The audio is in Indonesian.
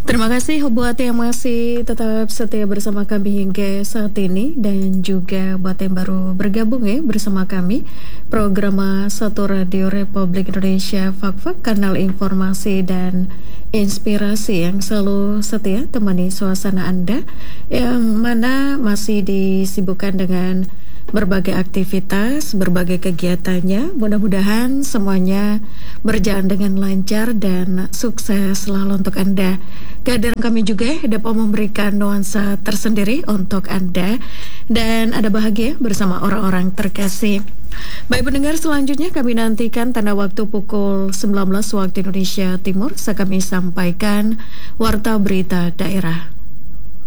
Terima kasih buat yang masih tetap setia bersama kami hingga saat ini dan juga buat yang baru bergabung ya bersama kami program Satu Radio Republik Indonesia Fak-Fak, kanal informasi dan inspirasi yang selalu setia temani suasana Anda yang mana masih disibukkan dengan berbagai aktivitas, berbagai kegiatannya. Mudah-mudahan semuanya berjalan dengan lancar dan sukses selalu untuk Anda. Kehadiran kami juga dapat memberikan nuansa tersendiri untuk Anda dan ada bahagia bersama orang-orang terkasih. Baik pendengar, selanjutnya kami nantikan tanda waktu pukul 19 waktu Indonesia Timur. Saya kami sampaikan Warta Berita Daerah.